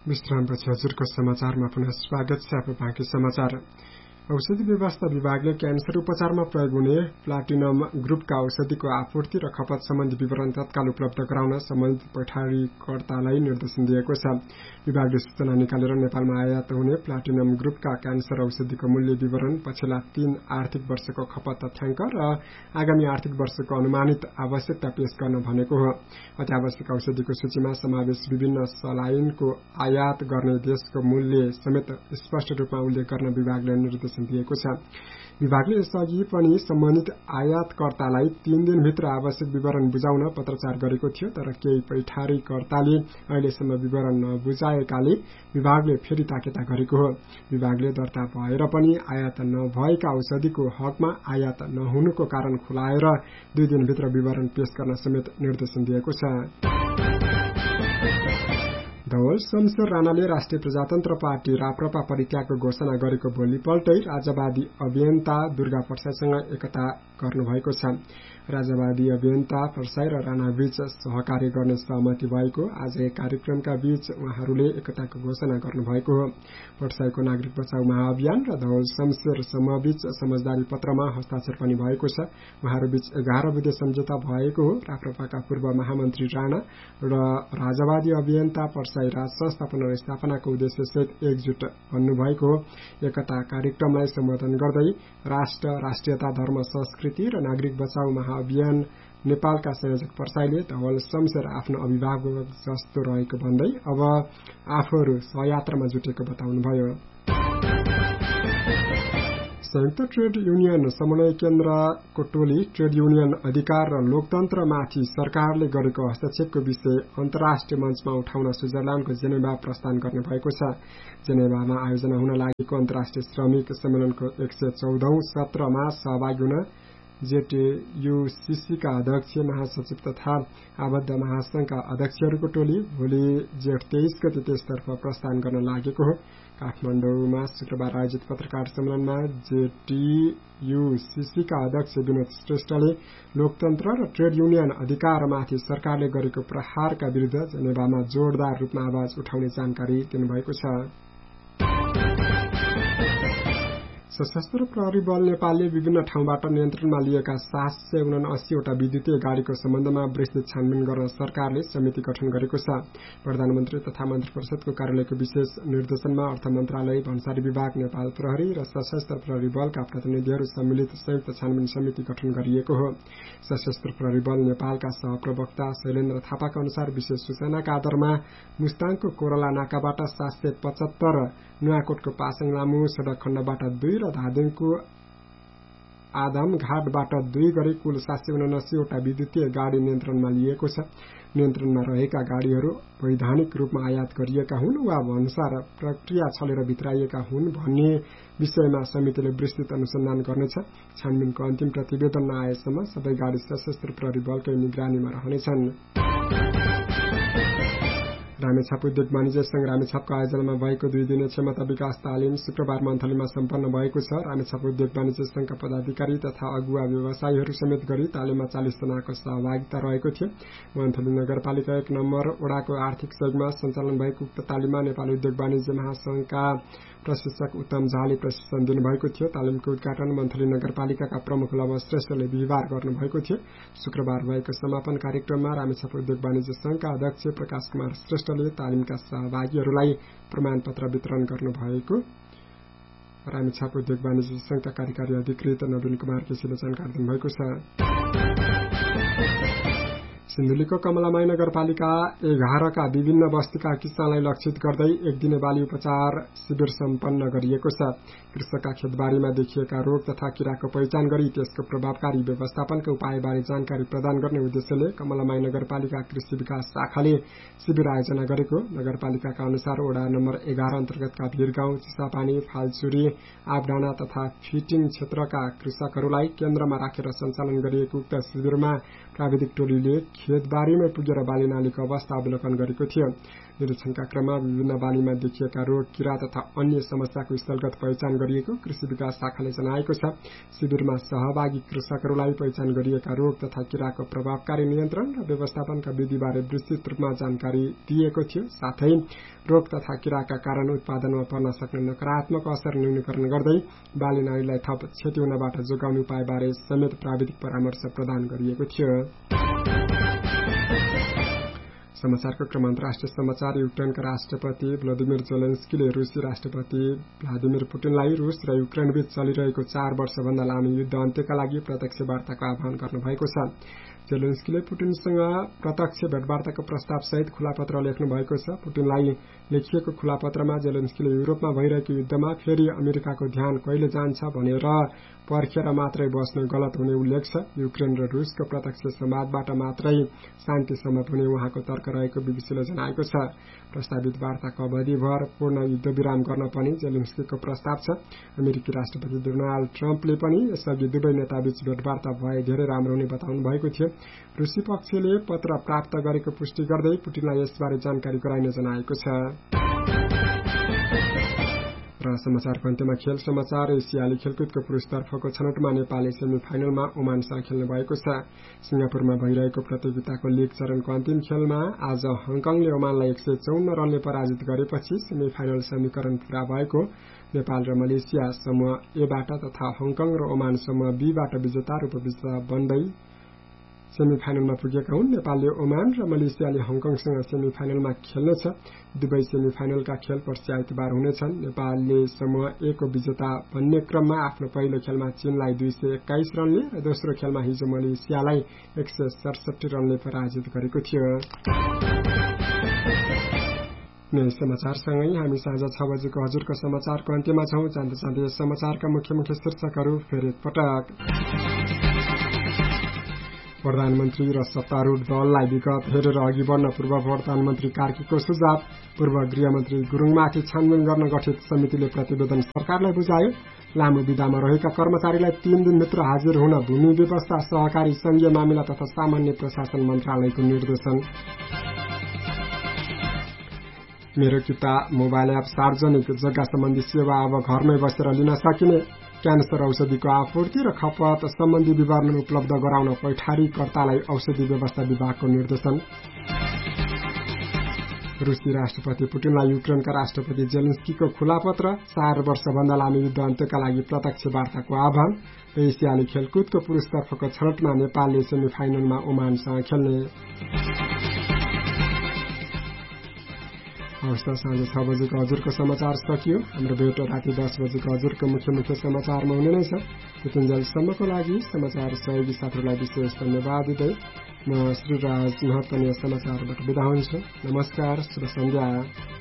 विश्रामपछि हजुरको समाचारमा पुनः स्वागत छ। अब बाँकी समाचार। औषधि व्यवस्था विभागले क्यान्सर उपचारमा प्रयोग हुने प्लाटिनम ग्रुपका औषधिको आपूर्ति र खपत सम्बन्धी विवरण तत्काल उपलब्ध गराउन सम्बन्धित पैठारीकर्तालाई निर्देशन दिएको छ। विभागले सूचना निकालेर नेपालमा आयात हुने प्लाटिनम ग्रुपका क्यान्सर औषधिको मूल्य विवरण, पछिल्ला 3 आर्थिक वर्षको खपत तथ्याङ्क र आगामी आर्थिक वर्षको अनुमानित आवश्यकता पेश गर्न भनेको हो। अत्यावश्यक औषधिको सूचीमा समावेश विभिन्न सलाइनको आयात गर्ने देशको मूल्य समेत स्पष्ट रूपमा उल्लेख गर्न विभागले निर्देशन दिएको छ। विभागले यसअघि पनि सम्बन्धित आयातकर्तालाई 3 दिनभित्र आवश्यक विवरण बुझाउन पत्राचार गरेको थियो, तर केही पैठारीकर्ताले अहिलेसम्म विवरण नबुझाएकाले विभागले फेरि ताकेता गरेको हो। विभागले दर्ता भएर पनि आयात नभएका औषधिको हकमा आयात नहुनुको कारण खुलाएर 2 दिनभित्र विवरण पेश गर्न समेत निर्देशन दिएको छ। धवल शमशेर राणाले राष्ट्रिय प्रजातन्त्र पार्टी राप्रपा परित्यागको घोषणा गरेको भोलिपल्टै राजवादी अभियन्ता दुर्गा परसाईसँग एकता गर्नुभएको छ। राजवादी अभियन्ता परसाई र राणाबीच सहकार्य गर्ने सहमति भएको आज एक कार्यक्रमका बीच उहाँहरूले एकताको घोषणा गर्नुभएको हो। परसाईको नागरिक बचाउ महाअभियान र धवल शमशेर समूहबीच समझदारी पत्रमा हस्ताक्षर पनि भएको छ। उहाँहरूबीच 11 बुँदे सम्झौता भएको हो। राप्रपाका पूर्व महामन्त्री राणा र राजवादी अभियन्ता परसाई राज संस्था पुनर्स्थापनाको उद्देश्यसहित एकजुट बन्नुभएको हो। एकता कार्यक्रमलाई सम्बोधन गर्दै राष्ट्र, राष्ट्रियता, धर्म, संस्कृति र नागरिक बचाउ महाअभियान नेपालका संयोजक परसाईले धवल शमशेर आफ्नो अभिभावक जस्तो रहेको भन्दै अब आफूहरू सहयात्रामा जुटेको बताउनुभयो। संयुक्त ट्रेड युनियन समन्वय केन्द्रको टोली ट्रेड युनियन अधिकार र लोकतन्त्रमाथि सरकारले गरेको हस्तक्षेपको विषय अन्तर्राष्ट्रिय मञ्चमा उठाउन स्विजरल्याण्डको जेनेभा प्रस्थान गर्ने भएको छ। जेनेभामा आयोजना हुन लागेको अन्तर्राष्ट्रिय श्रमिक सम्मेलनको 114औं सत्रमा सहभागी हुन जेटीयूसीसीका अध्यक्ष, महासचिव तथा आबद्ध महासंघका अध्यक्षहरूको टोली भोलि जेठ 23 गते त्यसतर्फ प्रस्थान गर्न लागेको हो। काठमाडौँमा शुक्रबार आयोजित पत्रकार सम्मेलनमा जेटीयूसीसीका अध्यक्ष विनोद श्रेष्ठले लोकतन्त्र र ट्रेड युनियन अधिकारमाथि सरकारले गरेको प्रहारका विरुद्ध जेनेभामा जोरदार रूपमा आवाज उठाउने जानकारी दिनुभएको छ। सशस्त्र प्रहरी बल नेपालले विभिन्न ठाउँबाट नियन्त्रणमा लिएका 779 वटा विद्युतीय गाड़ीको सम्बन्धमा विस्तृत छानबिन गर्न सरकारले समिति गठन गरेको छ। प्रधानमन्त्री तथा मन्त्री परिषदको कार्यालयको विशेष निर्देशनमा अर्थ मन्त्रालय, भन्सारी विभाग, नेपाल प्रहरी र सशस्त्र प्रहरी बलका प्रतिनिधिहरू सम्मिलित संयुक्त छानबिन समिति गठन गरिएको हो। सशस्त्र प्रहरी बल नेपालका सहप्रवक्ता शैलेन्द्र थापाका अनुसार विशेष सूचनाका आधारमा मुस्ताङको कोरला नाकाबाट 775, नुवाकोटको पासाङ लामू सडक खण्डबाट 2 र धादिङको आदमघाटबाट 2 गरी कुल 779 वटा विद्युतीय गाड़ी नियन्त्रणमा लिएको छ। नियन्त्रणमा रहेका गाड़ीहरू वैधानिक रूपमा आयात गरिएका हुन् वा भन्सार प्रक्रिया छलेर भित्राइएका हुन् भन्ने विषयमा समितिले विस्तृत अनुसन्धान गर्नेछ। छानबिनको अन्तिम प्रतिवेदन नआएसम्म सबै गाड़ी सशस्त्र प्रहरी बलकै निगरानीमा रहनेछन्। रामेछाप उद्योग वाणिज्य संघ रामेछापको आयोजनामा भएको 2 दिने क्षमता विकास तालिम शुक्रबार मन्थलीमा सम्पन्न भएको छ। रामेछाप उद्योग वाणिज्य संघका पदाधिकारी तथा अगुवा व्यवसायीहरू समेत गरी तालिममा 40 जनाको सहभागिता रहेको थियो। मन्थली नगरपालिका 1 नम्बर वडाको आर्थिक सहयोगमा सञ्चालन भएको उक्त तालिममा नेपाल उद्योग वाणिज्य महासंघका प्रशिक्षक उत्तम झाले प्रशिक्षण दिनुभएको थियो। तालिमको उद्घाटन मन्थली नगरपालिकाका प्रमुख लव श्रेष्ठले बिहिबार गर्नुभएको थियो। शुक्रबार भएको समापन कार्यक्रममा रामेछाप उद्योग वाणिज्य संघका अध्यक्ष प्रकाश कुमार श्रेष्ठले तालिमका सहभागीहरूलाई प्रमाणपत्र वितरण गर्नुभएको रामेछाप उद्योग वाणिज्य संघका कार्यकारी अधिकृत नवीन कुमार केसीले जानकारी दिनुभएको छ। सिन्धुलीको कमलामाई नगरपालिका 11 का विभिन्न बस्तीका किसानलाई लक्षित गर्दै 1 दिने बाली उपचार शिविर सम्पन्न गरिएको छ। कृषकका खेतबारीमा देखिएका रोग तथा किराको पहिचान गरी त्यसको प्रभावकारी व्यवस्थापनका उपायबारे जानकारी प्रदान गर्ने उद्देश्यले कमलामाई नगरपालिका कृषि विकास शाखाले शिविर आयोजना गरेको। नगरपालिकाका अनुसार वडा नम्बर 11 अन्तर्गतका भिरगाउँ, चिसापानी, फालचुरी, आपडाँडा तथा फिटिङ क्षेत्रका कृषकहरूलाई केन्द्रमा राखेर सञ्चालन गरिएको उक्त शिविरमा प्राविधिक टोलीले खेतबारीमा पुगेर बाली नालीको अवस्था अवलोकन गरेको थियो। निरीक्षणका क्रममा विभिन्न बालीमा देखिएका रोग, किरा तथा अन्य समस्याको स्थलगत पहिचान गरिएको कृषि विकास शाखाले जनाएको छ। शिविरमा सहभागी कृषकहरूलाई पहिचान गरिएका रोग तथा किराको प्रभावकारी नियन्त्रण र व्यवस्थापनका विधिबारे विस्तृत रूपमा जानकारी दिएको थियो। साथै रोग तथा किराका कारण उत्पादनमा पर्न सक्ने नकारात्मक असर न्यूनीकरण गर्दै बाली नालीलाई थप क्षति हुनबाट जोगाउने उपायबारे समेत प्राविधिक परामर्श प्रदान गरिएको थियो। समाचारको क्रम अन्तर्राष्ट्रिय समाचार। युक्रेनका राष्ट्रपति भ्लादिमिर जेलेन्स्कीले रुसी राष्ट्रपति भ्लादिमिर पुटिनलाई रुस र युक्रेनबीच चलिरहेको 4 वर्षभन्दा लामो युद्ध अन्त्यका लागि प्रत्यक्ष वार्ताको आह्वान गर्नुभएको छ। जेलेन्स्कीले पुटिनसँग प्रत्यक्ष भेटवार्ताको प्रस्तावसहित खुला पत्र लेख्नु भएको छ। पुटिनलाई लेखिएको खुला पत्रमा जेलेन्स्कीले युरोपमा भइरहेको युद्धमा फेरि अमेरिकाको ध्यान कहिले जान्छ भनेर पर्खेर मात्रै बस्नु गलत हुने उल्लेख छ। युक्रेन र रुसको प्रत्यक्ष संवादबाट मात्रै शान्ति सम्भव हुने उहाँको तर्क रहेको बीबीसीले जनाएको छ। प्रस्तावित वार्ताको अवधिभर पूर्ण युद्धविराम गर्न पनि जेलेन्स्कीको प्रस्ताव छ। अमेरिकी राष्ट्रपति डोनाल्ड ट्रम्पले पनि यसअघि दुवै नेताबीच भेटवार्ता भए धेरै राम्रो हुने बताउनु भएको थियो। रुसी पक्षले पत्र प्राप्त गरेको पुष्टि गर्दै पुटिनलाई यसबारे जानकारी गराइने जनाएको छ। र समाचारको अन्त्यमा खेल समाचार। एसियाली खेलकुदको पुरुषतर्फको छनौटमा नेपालले सेमी फाइनलमा ओमानसँग खेल्ने भएको छ। सिंगापुरमा भइरहेको प्रतियोगिताको लीग चरणको अन्तिम खेलमा आज हङकङले ओमानलाई 154 रनले पराजित गरेपछि सेमी फाइनल समीकरण पूरा भएको। नेपाल र मलेसिया समूह एबाट तथा हङकङ र ओमान समूह बीबाट विजेता र उपविजेता बन्दै सेमी फाइनलमा पुगेका हुन्। नेपालले ओमान र मलेसियाले हङकङसँग सेमी फाइनलमा खेल्नेछ। दुवै सेमी फाइनलका खेल पर्सि आइतबार हुनेछन्। नेपालले समूह ए को विजेता बन्ने क्रममा आफ्नो पहिलो खेलमा चीनलाई 221 रनले र दोस्रो खेलमा हिजो मलेसियालाई 167 रनले पराजित गरेको थियो। नयाँ समाचारसँगै हामी साँझ 6 बजेको हजुरको समाचारको अन्त्यमा छौं। जान्दै जान्दै यस समाचारका मुख्य शीर्षकहरू फेरि एकपटक। प्रधानमन्त्री र सत्तारूढ दललाई विगत हेरेर अघि बढ्न पूर्व प्रधानमन्त्री कार्कीको सुझाव। पूर्व गृहमन्त्री गुरुङमाथि छानबिन गर्न गठित समितिले प्रतिवेदन सरकारलाई बुझायो। लामो विधामा रहेका कर्मचारीलाई 3 दिनभित्र हाजिर हुन भूमि व्यवस्था, सहकारी संघीय मामिला तथा सामान्य प्रशासन मन्त्रालयको निर्देशन। मेरो किता मोबाइल एप सार्वजनिक जग्गा सम्बन्धी सेवा अब घरमै बसेर लिन सकिने। क्यान्सर औषधिको आपूर्ति र खपत सम्बन्धी विवरण उपलब्ध गराउन पैठारीकर्तालाई औषधि व्यवस्था विभागको निर्देशन। रुसी राष्ट्रपति पुटिनलाई युक्रेनका राष्ट्रपति जेलेन्स्कीको खुला पत्र। 4 वर्षभन्दा लामो युद्ध अन्त्यका लागि प्रत्यक्ष वार्ताको आह्वान। र एसियाली खेलकुदको पुरुषतर्फको छनौटमा नेपालले सेमी फाइनलमा ओमानसँग खेल्ने। हवस्, साँझ 6 बजेको हजुरको समाचार सकियो। हाम्रो भेट राति 10 बजेको हजुरको मुख्य समाचारमा हुने नै छ। त्यतिन्जेलसम्मको लागि समाचार सहयोगी साथीहरूलाई विशेष धन्यवाद दिँदै म श्रीराज महतनीय समाचारबाट बिदा हुन्छु। नमस्कार, शुभ सन्ध्या।